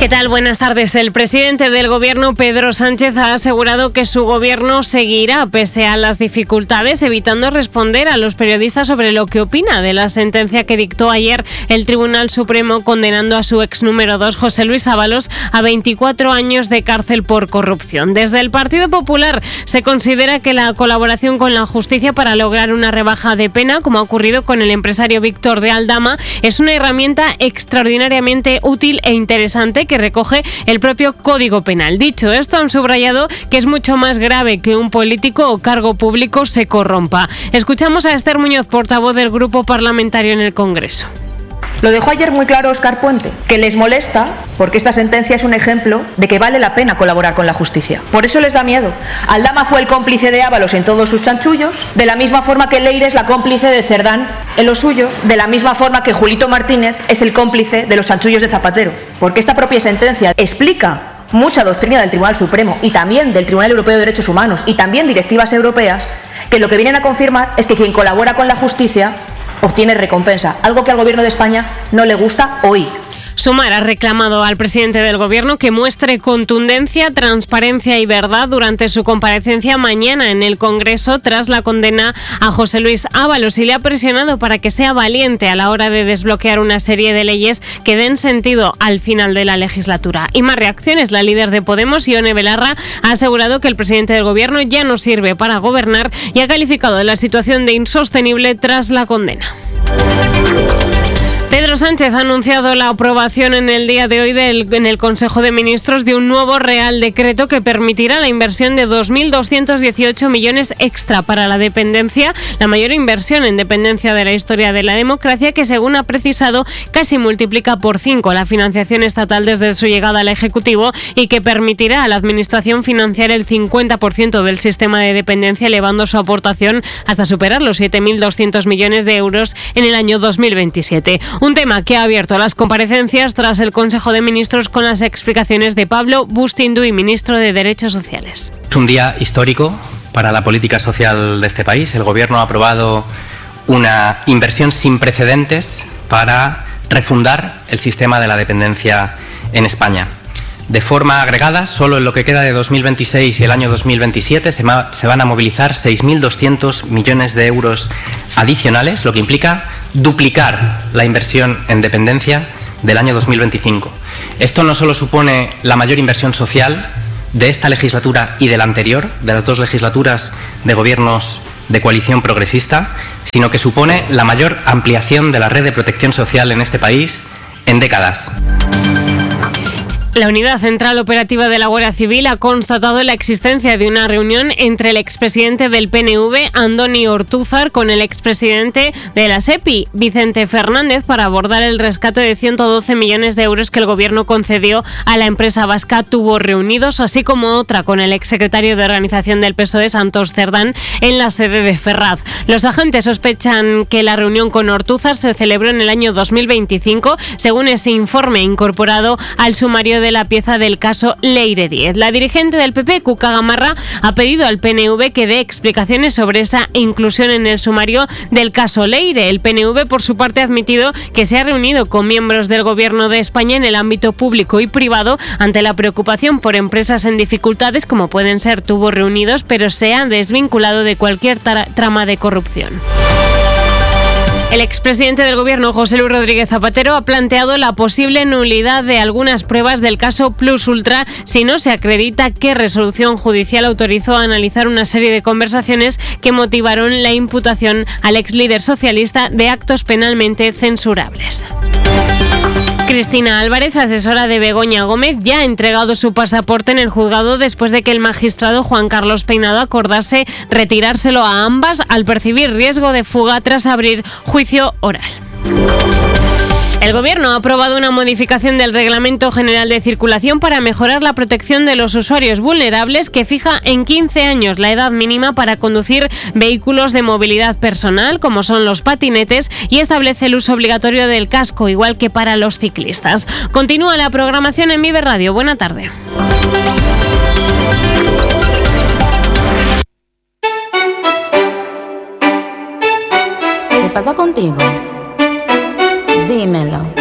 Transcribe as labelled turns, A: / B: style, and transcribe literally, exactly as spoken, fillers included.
A: ¿Qué tal? Buenas tardes. El presidente del Gobierno, Pedro Sánchez, ha asegurado que su gobierno seguirá pese a las dificultades, evitando responder a los periodistas sobre lo que opina de la sentencia que dictó ayer el Tribunal Supremo condenando a su ex número dos, José Luis Ábalos, a veinticuatro años de cárcel por corrupción. Desde el Partido Popular se considera que la colaboración con la justicia para lograr una rebaja de pena, como ha ocurrido con el empresario Víctor de Aldama, es una herramienta extraordinariamente útil e interesante que recoge el propio Código Penal. Dicho esto, han subrayado que es mucho más grave que un político o cargo público se corrompa. Escuchamos a Esther Muñoz, portavoz del Grupo Parlamentario en el Congreso.
B: Lo dejó ayer muy claro Óscar Puente, que les molesta porque esta sentencia es un ejemplo de que vale la pena colaborar con la justicia. Por eso les da miedo. Aldama fue el cómplice de Ábalos en todos sus chanchullos, de la misma forma que Leire es la cómplice de Cerdán en los suyos, de la misma forma que Julito Martínez es el cómplice de los chanchullos de Zapatero. Porque esta propia sentencia explica mucha doctrina del Tribunal Supremo y también del Tribunal Europeo de Derechos Humanos y también directivas europeas, que lo que vienen a confirmar es que quien colabora con la justicia obtiene recompensa, algo que al Gobierno de España no le gusta oír.
A: Sumar ha reclamado al presidente del Gobierno que muestre contundencia, transparencia y verdad durante su comparecencia mañana en el Congreso tras la condena a José Luis Ábalos, y le ha presionado para que sea valiente a la hora de desbloquear una serie de leyes que den sentido al final de la legislatura. Y más reacciones. La líder de Podemos, Ione Belarra, ha asegurado que el presidente del Gobierno ya no sirve para gobernar y ha calificado la situación de insostenible tras la condena. Pedro Sánchez ha anunciado la aprobación en el día de hoy del, en el Consejo de Ministros de un nuevo Real Decreto que permitirá la inversión de dos mil doscientos dieciocho millones extra para la dependencia, la mayor inversión en dependencia de la historia de la democracia, que según ha precisado casi multiplica por cinco la financiación estatal desde su llegada al Ejecutivo y que permitirá a la Administración financiar el cincuenta por ciento del sistema de dependencia, elevando su aportación hasta superar los siete mil doscientos millones de euros en el año dos mil veintisiete. Un tema que ha abierto las comparecencias tras el Consejo de Ministros con las explicaciones de Pablo Bustinduy, ministro de Derechos Sociales.
C: Es un día histórico para la política social de este país. El Gobierno ha aprobado una inversión sin precedentes para refundar el sistema de la dependencia en España. De forma agregada, solo en lo que queda de dos mil veintiséis y el año dos mil veintisiete se, ma- se van a movilizar seis mil doscientos millones de euros adicionales, lo que implica duplicar la inversión en dependencia del año dos mil veinticinco. Esto no solo supone la mayor inversión social de esta legislatura y de la anterior, de las dos legislaturas de gobiernos de coalición progresista, sino que supone la mayor ampliación de la red de protección social en este país en décadas.
A: La Unidad Central Operativa de la Guardia Civil ha constatado la existencia de una reunión entre el expresidente del P N V, Andoni Ortúzar, con el expresidente de la SEPI, Vicente Fernández, para abordar el rescate de ciento doce millones de euros que el Gobierno concedió a la empresa vasca Tubos Reunidos, así como otra con el exsecretario de Organización del P S O E, Santos Cerdán, en la sede de Ferraz. Los agentes sospechan que la reunión con Ortúzar se celebró en el año dos mil veinticinco, según ese informe incorporado al sumario de de la pieza del caso Leire diez. La dirigente del P P, Cuca Gamarra, ha pedido al P N V que dé explicaciones sobre esa inclusión en el sumario del caso Leire. El P N V, por su parte, ha admitido que se ha reunido con miembros del Gobierno de España en el ámbito público y privado ante la preocupación por empresas en dificultades como pueden ser Tubos Reunidos, pero se ha desvinculado de cualquier tra- trama de corrupción. El expresidente del Gobierno, José Luis Rodríguez Zapatero, ha planteado la posible nulidad de algunas pruebas del caso Plus Ultra si no se acredita qué resolución judicial autorizó a analizar una serie de conversaciones que motivaron la imputación al ex líder socialista de actos penalmente censurables. Cristina Álvarez, asesora de Begoña Gómez, ya ha entregado su pasaporte en el juzgado después de que el magistrado Juan Carlos Peinado acordase retirárselo a ambas al percibir riesgo de fuga tras abrir juicio oral. El Gobierno ha aprobado una modificación del Reglamento General de Circulación para mejorar la protección de los usuarios vulnerables, que fija en quince años la edad mínima para conducir vehículos de movilidad personal, como son los patinetes, y establece el uso obligatorio del casco, igual que para los ciclistas. Continúa la programación en Vive Radio. Buena tarde.
D: ¿Qué pasa contigo? Dímelo.